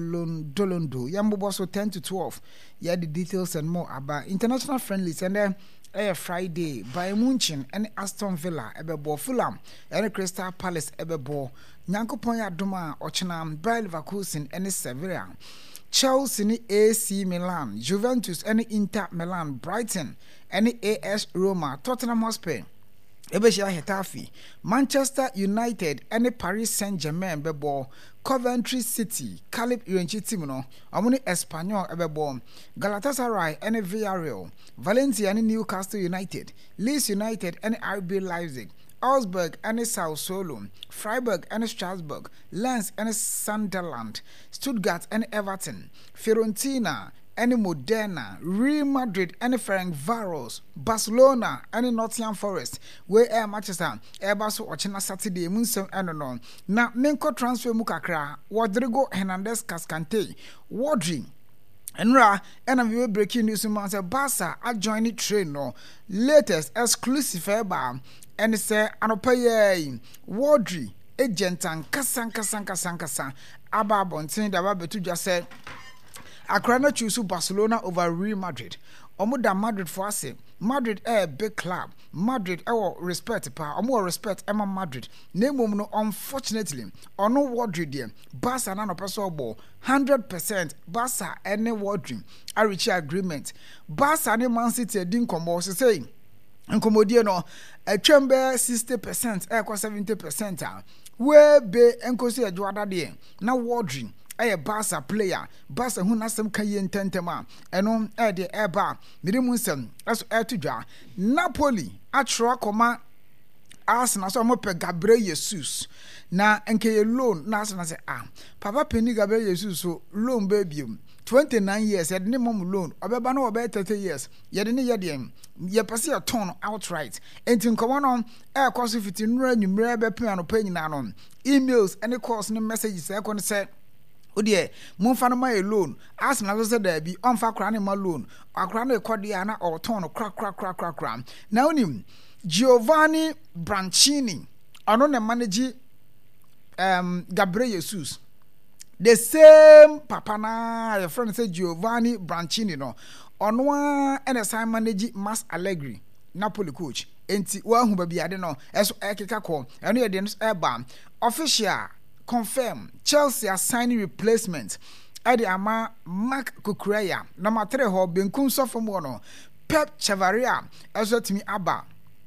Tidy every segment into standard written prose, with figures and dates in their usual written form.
Dolondo. Yambo so 10 to 12. Yeah, the details and more about international friendlies and then Friday by Munchen and Aston Villa ebebo Fulham and Crystal Palace ebebo Nyankopon Adoma Ochenam Bayer Leverkusen and Sevilla. Chelsea ni AC Milan, Juventus and Inter Milan, Brighton and AS Roma, Tottenham Hotspur. Ebeshia Hetafe, Manchester United and Paris Saint-Germain bebo, Coventry City, Caleb Urenchitimono, Amuni Espanyol ebebo, Galatasaray and Villarreal, Valencia and Newcastle United, Leeds United and RB Leipzig, Augsburg and Sao Solo, Freiburg and Strasbourg, Lens and Sunderland, Stuttgart and Everton, Fiorentina and Modena, Real Madrid and Ferencvaros, Barcelona and Nottingham Forest, where Manchester, Basso Ochena Saturday, Munsem and na Menko transfer Mukakra, Rodrigo Hernandez Cascante, Wadri. Enra, and we breaking news in Barca adjoining train no latest exclusive eba and say anopaye Wadri agent and kasan aba bontin da ba betu just say Akrana choose Barcelona over Real Madrid. Omuda Madrid for us. Madrid a big club. Madrid respect pa. Omo respect Emma Madrid. Name no unfortunately. Ono Wadri there. Barca na no person ball 100%. Barca any Wadri. I reach agreement. Barca and Man City din combo say. Nkomodie no atwembe 60% 70%. We be enkosi adwada there. Na Wadri. A Barca player, Barca who has some Kayen Tentema, and on the Eba, Mirimusem, as Ertuja, Napoli, Atra Coma, Arsenal, so mope Gabriel Jesus. Na enke loan, Nasan say, Papa Penny Gabriel Jesus, so loan baby, 29 years, had no mom loan, or Babano about 30 years, yet in Yadium, ye pass a ton outright, and to come on, air cost 15 run, you may be piano paying on emails, and the course, no messages, I can say. Odie monfa ma loan Arsenal so there be onfa kra ne ma loan akra na ekodia na or ton kra na onim Giovanni Branchini ono na manage Gabriel Jesus the same papa na your friend say Giovanni Branchini no ono and assign manage Mas Allegri Napoli coach enti wa hu ba biade no eso ekeka ko eno ye de eba official confirm Chelsea are signing replacement Adi ama Mark Cucurella number 3 ho benkum sophomore no Pep Chavaria also to me aba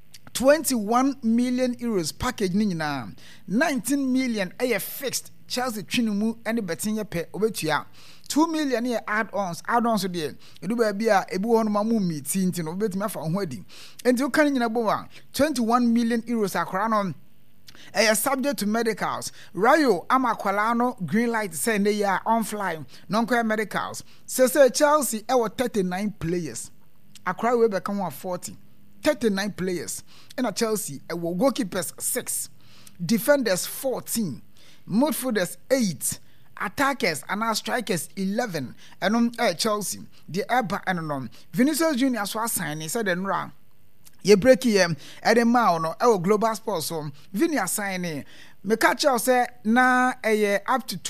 21 million euros package ni nyina 19 million fixed Chelsea twinimu any betting ye pe obetua 2 million ye add-ons so there edu ba bia ebu ho no mamu meeting nti no obetumi afa ho adi enti o kan nyina bo 21 million euros akora no subject to medicals. Rayo Amakwalano green light say they are on fly non-care medicals. Say Chelsea 39 players. Accra we become 40. 39 players. In a Chelsea goalkeepers 6, defenders 14, midfielders 8, attackers and our strikers 11. And on Chelsea the Eba and Vinicius Junior so sign said then round. Ye break ye the mao no global sports so Vini assign me catch out say na up to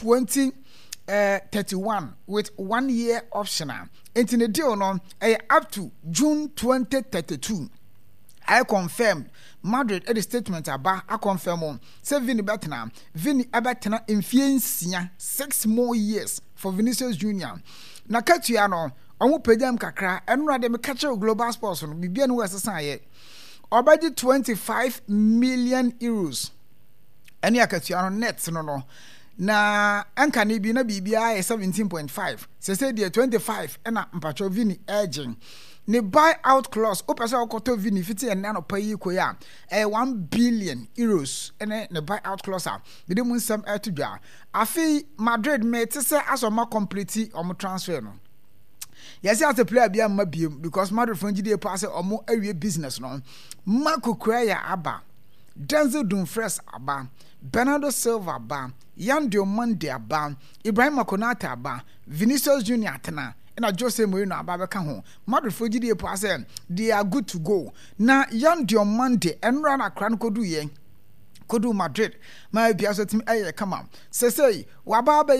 2031 with 1 year optional into the deal no up to June 2032. I confirm Madrid at the statement about I confirm say Vini betna Vini abatena in 6 more years for Vinicius Junior na katua no omo pejam kakra enura de me catch global sports no bibia no asesa ye obadi 25 million euros eni akatua no net no na anka ne bi na bibia 17.5 say the 25 ena mpacho Vini aging ne buy out clause opesa okoto Vini fiti en na payi koya 1 billion euros ene ne buy out clause a de mu nsam atudwa afi Madrid me te say asoma complete omo transfer no. Yes, as a player be a mabium because Madrid from GDA pass or more area business no. Marco Cucurella aba, Denzel Dumfries aba, Bernardo Silva aba, Yan Diomande aba, Ibrahim Konate aba, Vinicius Junior atena, and a Jose Mourinho aba beka ho. Madrid from GDA pass they are good to go. Na Yan Diomande and run a cran kodu Madrid. My biasa team come on. Say wababa